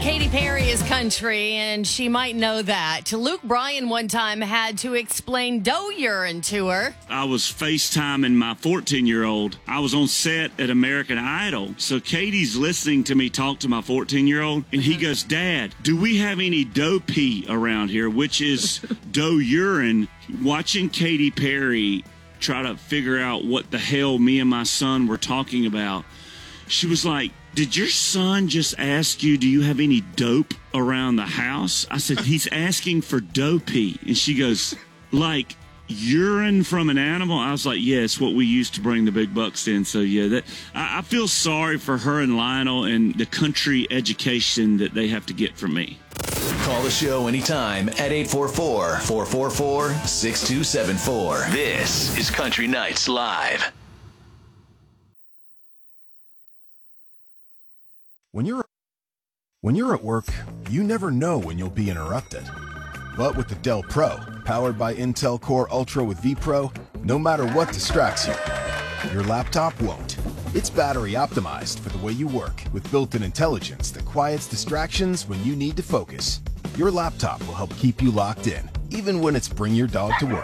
Katy Perry is country, and she might know that. Luke Bryan one time had to explain doe urine to her. I was FaceTiming my 14-year-old. I was on set at American Idol. So Katie's listening to me talk to my 14-year-old, and he goes, "Dad, do we have any doe pee around here?" Which is doe urine. Watching Katy Perry try to figure out what the hell me and my son were talking about, she was like, "Did your son just ask you, do you have any dope around the house?" I said, "He's asking for doe pee." And she goes, "Like urine from an animal?" I was like, "Yes, what we used to bring the big bucks in." So yeah, that I feel sorry for her and Lionel and the country education that they have to get from me. Call the show anytime at 844-444-6274. This is Country Nights Live. When you're at work, you never know when you'll be interrupted. But with the Dell Pro, powered by Intel Core Ultra with vPro, no matter what distracts you, your laptop won't. It's battery optimized for the way you work, with built-in intelligence that quiets distractions when you need to focus. Your laptop will help keep you locked in, even when it's bring your dog to work.